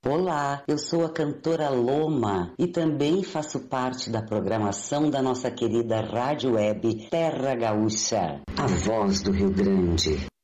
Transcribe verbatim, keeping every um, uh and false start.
Olá, eu sou a cantora Loma e também faço parte da programação da nossa querida rádio web Terra Gaúcha, a voz do Rio Grande.